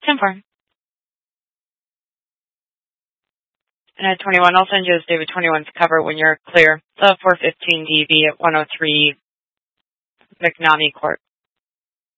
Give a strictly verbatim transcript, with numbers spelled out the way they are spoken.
ten four. And at twenty-one, I'll send you this David twenty-one to cover when you're clear. The four fifteen D B at one oh three McNamee Court.